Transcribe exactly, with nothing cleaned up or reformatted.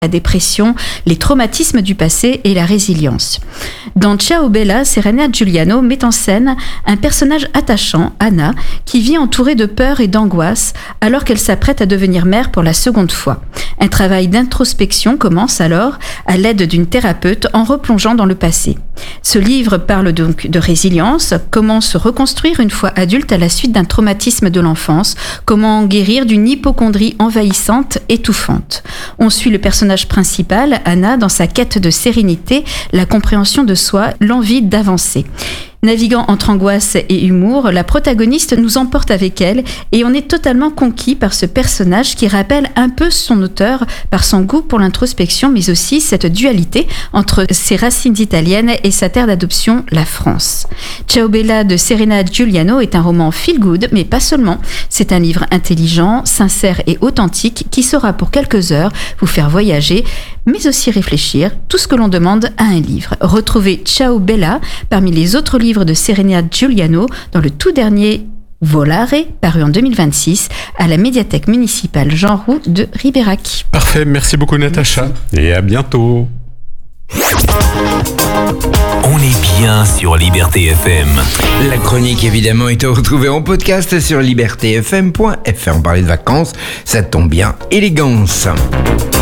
la dépression, les traumatismes du passé et la résilience. Dans Ciao Bella, Serena Giuliano met en scène un personnage attachant, Anna, qui vit entourée de peur et d'angoisse alors qu'elle s'apprête à devenir mère pour la seconde fois. Un travail d'introspection commence alors à l'aide d'une thérapeute en replongeant dans le passé. Ce livre parle donc de résilience, comment se reconstruire une fois adulte à la suite d'un traumatisme de l'enfance, comment guérir d'une hypocondrie envahissante, étouffante. On suit le personnage principal, Anna, dans sa quête de sérénité, la compréhension de soi, l'envie d'avancer. Naviguant entre angoisse et humour, la protagoniste nous emporte avec elle et on est totalement conquis par ce personnage qui rappelle un peu son auteur par son goût pour l'introspection, mais aussi cette dualité entre ses racines italiennes et sa terre d'adoption, la France. Ciao Bella de Serena Giuliano est un roman feel-good, mais pas seulement. C'est un livre intelligent, sincère et authentique qui saura pour quelques heures vous faire voyager, mais aussi réfléchir, tout ce que l'on demande à un livre. Retrouvez Ciao Bella parmi les autres livres de Serena Giuliano dans le tout dernier Volare, paru en deux mille vingt-six, à la médiathèque municipale Jean Roux de Ribérac. Parfait, merci beaucoup Natacha. Merci. Et à bientôt. On est bien sur Liberté F M. La chronique évidemment est à retrouver en podcast sur liberté f m point f r. On parlait de vacances, ça tombe bien, élégance.